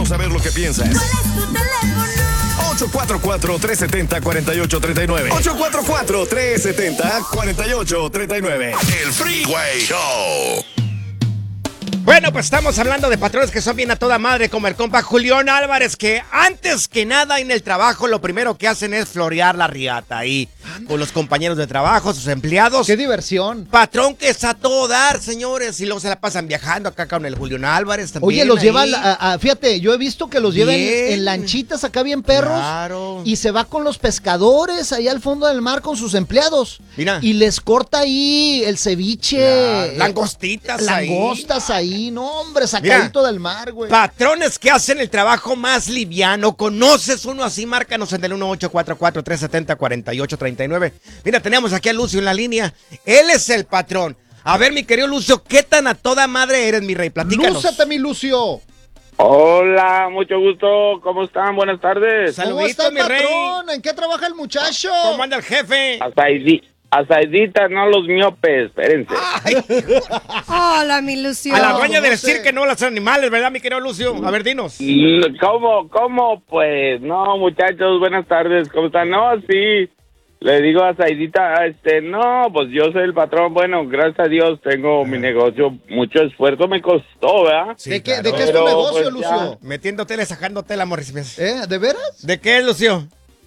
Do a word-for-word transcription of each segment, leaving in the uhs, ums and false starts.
saber lo que piensas. ¿Cuál es tu teléfono? ocho cuatro cuatro, tres siete cero, cuatro ocho tres nueve. ocho cuatro cuatro, tres siete cero, cuatro ocho tres nueve. El Freeway Show. Bueno, pues estamos hablando de patrones que son bien a toda madre, como el compa Julián Álvarez, que antes que nada en el trabajo lo primero que hacen es florear la riata ahí con los compañeros de trabajo, sus empleados. ¡Qué diversión! Patrón que es a todo dar, señores, y luego se la pasan viajando acá con el Julián Álvarez también. Oye, los ahí. llevan, a, a, fíjate, yo he visto que los llevan Bien. en lanchitas acá bien perros. Claro. Y se va con los pescadores ahí al fondo del mar con sus empleados. Mira. Y les corta ahí el ceviche. La- langostitas Langostas ahí. No, hombre, sacadito Mira, del mar, güey. Patrones que hacen el trabajo más liviano. ¿Conoces uno así? Márcanos en el uno ocho cuatro cuatro, tres siete cero, cuatro ocho tres nueve. Mira, tenemos aquí a Lucio en la línea. Él es el patrón. A ver, mi querido Lucio, ¿qué tan a toda madre eres, mi rey? Platícanos. Lúzate, mi Lucio. Hola, mucho gusto. ¿Cómo están? Buenas tardes. Saludito, ¿Cómo está el mi rey. patrón? ¿En qué trabaja el muchacho? ¿Cómo anda el jefe? Asaidi- Asaidita, no los miopes, espérense. Ay, Hola, mi Lucio. a la dueña no del sé. circo, no los animales, ¿verdad, mi querido Lucio? A ver, dinos. Mm, ¿Cómo? ¿Cómo? Pues, no, muchachos, buenas tardes. ¿Cómo están? No, sí. Le digo a Saidita, este, no, pues yo soy el patrón. Bueno, gracias a Dios tengo mi negocio. Mucho esfuerzo me costó, ¿verdad? Sí, ¿De, qué, claro. ¿De qué es tu Pero, negocio, pues, ya. Lucio? Metiendo tele, sacando tela, Morris. ¿Eh? ¿De veras? ¿De qué es, Lucio?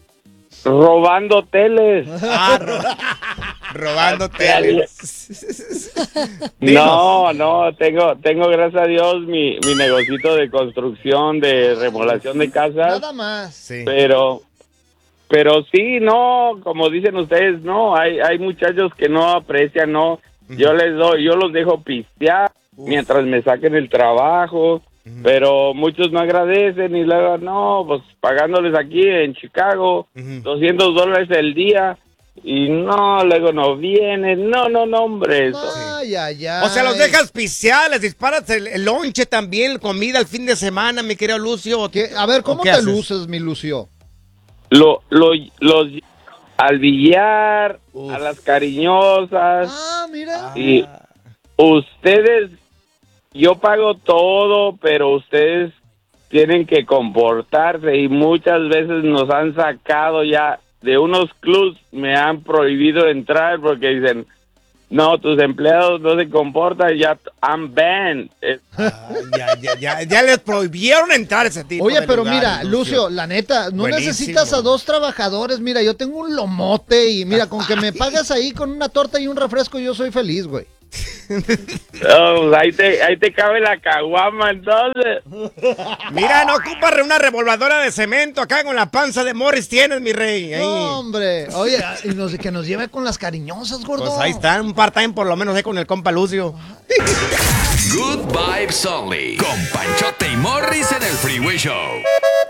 Robando teles. Ah, ro- robando teles. Dinos. No, no, tengo, tengo gracias a Dios mi, mi negocito de construcción, de remodelación de casas. Nada más. Sí. Pero, pero sí, no, como dicen ustedes, no, hay, hay muchachos que no aprecian, no, yo les doy, yo los dejo pistear mientras me saquen el trabajo, pero muchos no agradecen y luego, no, pues pagándoles aquí en Chicago, Ujú. doscientos dólares el día, y no, luego no vienen, no, no, no, hombre, eso. Ay, ay, ay. O sea, los dejas pisear, les disparas el, el lonche también, comida el fin de semana, mi querido Lucio. ¿Qué? A ver, ¿cómo ¿O qué te haces? luces, mi Lucio? Lo, lo, los, al billar, Uf. a las cariñosas. Ah, mira. Y ustedes, yo pago todo, pero ustedes tienen que comportarse y muchas veces nos han sacado ya de unos clubs, me han prohibido entrar porque dicen, no, tus empleados no se comportan, ya I'm banned. Eh, Ah, ya, ya, ya, ya les prohibieron entrar a ese tipo Oye, de pero lugares, mira, Lucio, la neta, no Buenísimo. necesitas a dos trabajadores. Mira, yo tengo un lomote y mira, con que me pagas ahí con una torta y un refresco, yo soy feliz, güey. oh, ahí, te, ahí te cabe la caguama entonces. Mira, no ocupas una revolvadora de cemento acá con la panza de Morris tienes, mi rey. Ahí. No, hombre. Oye, y nos- que nos lleve con las cariñosas, gordo. Pues ahí está, un part-time por lo menos ahí con el compa Lucio. Good Vibes Only. Con Panchote y Morris en el Freeway Show.